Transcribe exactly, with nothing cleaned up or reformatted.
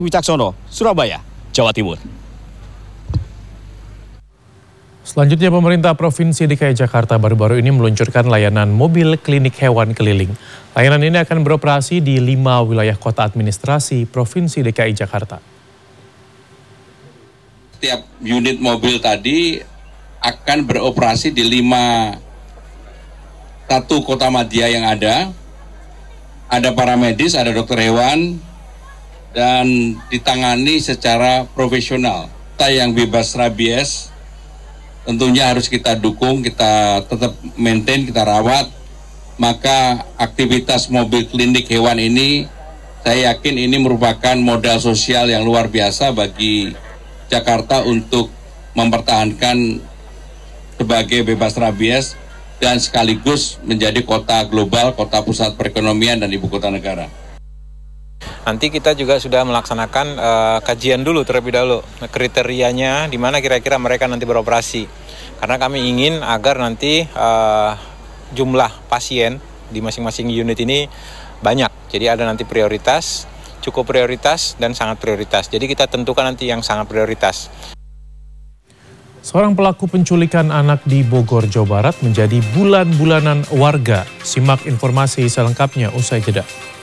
Wicaksono, Surabaya, Jawa Timur. Selanjutnya, pemerintah Provinsi D K I Jakarta baru-baru ini meluncurkan layanan mobil klinik hewan keliling. Layanan ini akan beroperasi di lima wilayah kota administrasi Provinsi D K I Jakarta. Setiap unit mobil tadi akan beroperasi di lima satu kota madya yang ada. Ada paramedis, ada dokter hewan, dan ditangani secara profesional. Kita yang bebas rabies tentunya harus kita dukung, kita tetap maintain, kita rawat. Maka aktivitas mobil klinik hewan ini, saya yakin ini merupakan modal sosial yang luar biasa bagi Jakarta untuk mempertahankan sebagai bebas rabies dan sekaligus menjadi kota global, kota pusat perekonomian dan ibu kota negara. Nanti kita juga sudah melaksanakan uh, kajian dulu terlebih dahulu, kriterianya di mana kira-kira mereka nanti beroperasi. Karena kami ingin agar nanti uh, jumlah pasien di masing-masing unit ini banyak. Jadi ada nanti prioritas, cukup prioritas, dan sangat prioritas. Jadi kita tentukan nanti yang sangat prioritas. Seorang pelaku penculikan anak di Bogor, Jawa Barat menjadi bulan-bulanan warga. Simak informasi selengkapnya usai jeda.